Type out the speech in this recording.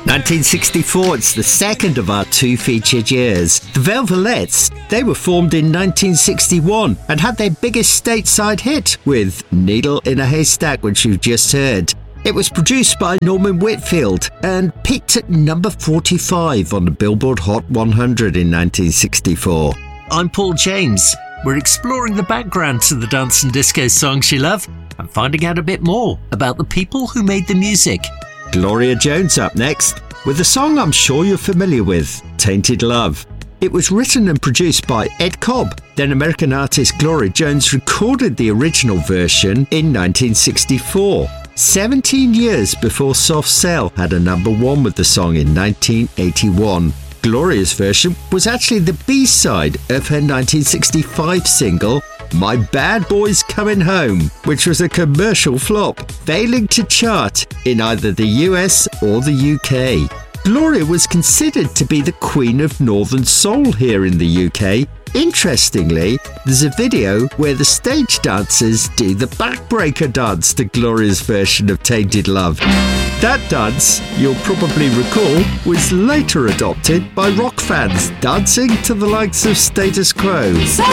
1964, it's the second of our two featured years. The Velvelettes, they were formed in 1961 and had their biggest stateside hit with Needle in a Haystack, which you've just heard. It was produced by Norman Whitfield and peaked at number 45 on the Billboard Hot 100 in 1964. I'm Paul James. We're exploring the background to the dance and disco songs you love and finding out a bit more about the people who made the music. Gloria Jones up next with a song I'm sure you're familiar with, Tainted Love. It was written and produced by Ed Cobb. Then American artist Gloria Jones recorded the original version in 1964, 17 years before Soft Cell had a number one with the song in 1981. Gloria's version was actually the B-side of her 1965 single, My Bad Boy's Coming Home, which was a commercial flop, failing to chart in either the US or the UK. Gloria was considered to be the Queen of Northern Soul here in the UK. Interestingly, there's a video where the stage dancers do the backbreaker dance to Gloria's version of Tainted Love. That dance, you'll probably recall, was later adopted by rock fans dancing to the likes of Status Quo.